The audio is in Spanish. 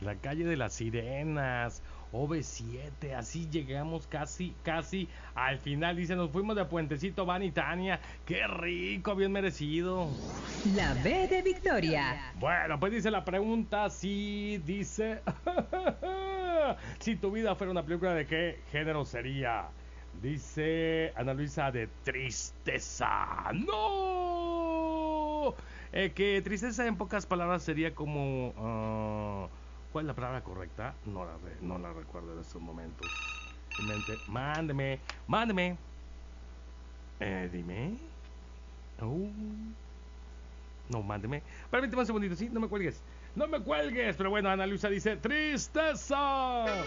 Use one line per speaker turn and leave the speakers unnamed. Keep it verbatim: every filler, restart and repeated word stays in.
La calle de las sirenas, O V siete, así llegamos casi, casi al final. Dice, nos fuimos de Puentecito, Van y Tania. ¡Qué rico! Bien merecido.
La B de Victoria.
Bueno, pues dice la pregunta, si dice... si tu vida fuera una película, ¿de qué género sería? Dice Ana Luisa, de tristeza. ¡No! Eh, que tristeza en pocas palabras sería como... Uh, ¿cuál es la palabra correcta? No la, re, no la recuerdo en estos momentos. Mi mente, mándeme, mándeme. Eh, dime. Uh, no, mándeme. Permíteme un segundito, ¿sí? No me cuelgues. No me cuelgues. Pero bueno, Ana Luisa dice, tristeza.